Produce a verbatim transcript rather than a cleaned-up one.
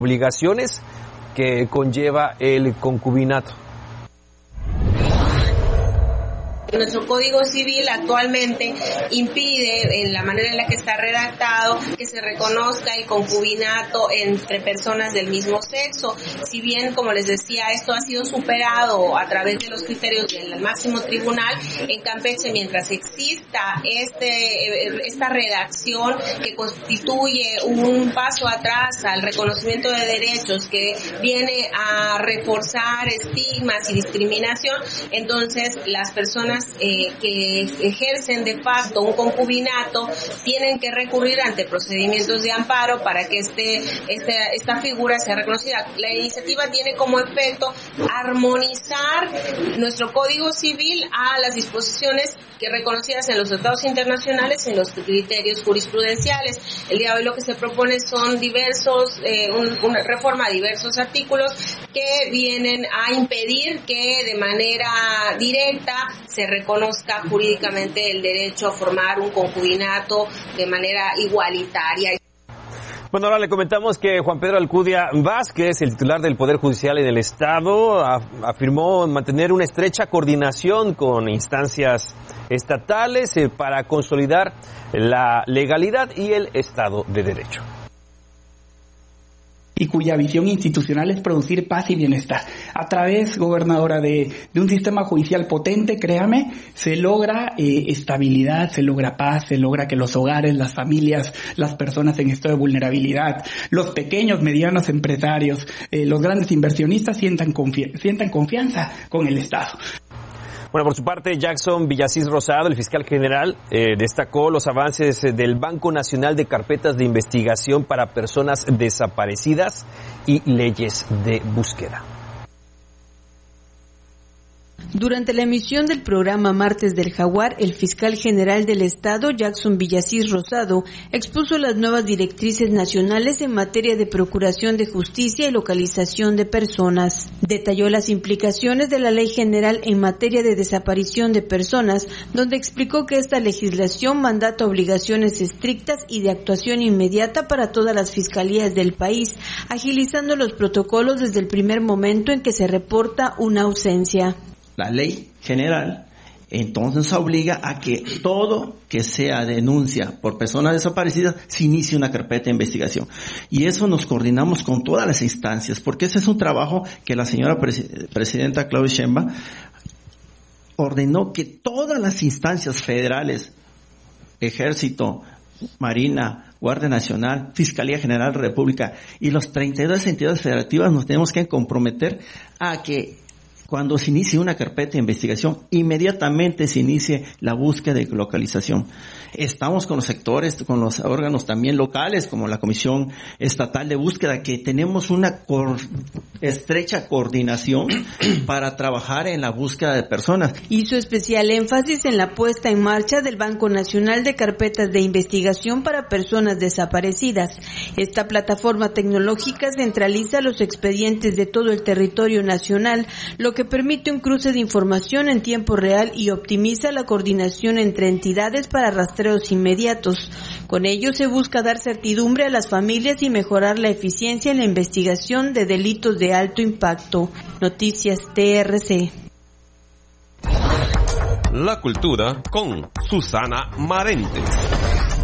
obligaciones que conlleva el concubinato. Nuestro Código Civil actualmente impide, en la manera en la que está redactado, que se reconozca el concubinato entre personas del mismo sexo. Si bien, como les decía, esto ha sido superado a través de los criterios del máximo tribunal, en Campeche, mientras exista este esta redacción que constituye un paso atrás al reconocimiento de derechos, que viene a reforzar estigmas y discriminación, entonces las personas Eh, que ejercen de facto un concubinato tienen que recurrir ante procedimientos de amparo para que este, este esta figura sea reconocida. La iniciativa tiene como efecto armonizar nuestro Código Civil a las disposiciones que reconocidas en los tratados internacionales, en los criterios jurisprudenciales. El día de hoy lo que se propone son diversos, eh, un, una reforma a diversos artículos que vienen a impedir que de manera directa se reconozca jurídicamente el derecho a formar un concubinato de manera igualitaria. Bueno, ahora le comentamos que Juan Pedro Alcudia Vázquez, el titular del Poder Judicial en el Estado, afirmó mantener una estrecha coordinación con instancias estatales para consolidar la legalidad y el Estado de Derecho. Y cuya visión institucional es producir paz y bienestar. A través, gobernadora, de, de un sistema judicial potente, créame, se logra eh, estabilidad, se logra paz, se logra que los hogares, las familias, las personas en estado de vulnerabilidad, los pequeños, medianos empresarios, eh, los grandes inversionistas sientan, confi- sientan confianza con el Estado. Bueno, por su parte, Jackson Villasís Rosado, el fiscal general, eh, destacó los avances del Banco Nacional de Carpetas de Investigación para Personas Desaparecidas y leyes de búsqueda. Durante la emisión del programa Martes del Jaguar, el fiscal general del Estado, Jackson Villasís Rosado, expuso las nuevas directrices nacionales en materia de procuración de justicia y localización de personas. Detalló las implicaciones de la Ley General en materia de desaparición de personas, donde explicó que esta legislación mandata obligaciones estrictas y de actuación inmediata para todas las fiscalías del país, agilizando los protocolos desde el primer momento en que se reporta una ausencia. La ley general entonces obliga a que todo que sea denuncia por personas desaparecidas se inicie una carpeta de investigación. Y eso nos coordinamos con todas las instancias, porque ese es un trabajo que la señora pres- presidenta Claudia Sheinbaum ordenó que todas las instancias federales, Ejército, Marina, Guardia Nacional, Fiscalía General de la República y las treinta y dos entidades federativas nos tenemos que comprometer a que cuando se inicie una carpeta de investigación, inmediatamente se inicie la búsqueda de localización. Estamos con los sectores, con los órganos también locales, como la Comisión Estatal de Búsqueda, que tenemos una cor- estrecha coordinación para trabajar en la búsqueda de personas. Hizo especial énfasis en la puesta en marcha del Banco Nacional de Carpetas de Investigación para Personas Desaparecidas. Esta plataforma tecnológica centraliza los expedientes de todo el territorio nacional, lo que permite un cruce de información en tiempo real y optimiza la coordinación entre entidades para rastreos inmediatos. Con ello se busca dar certidumbre a las familias y mejorar la eficiencia en la investigación de delitos de alto impacto. Noticias T R C. La cultura con Susana Marentes.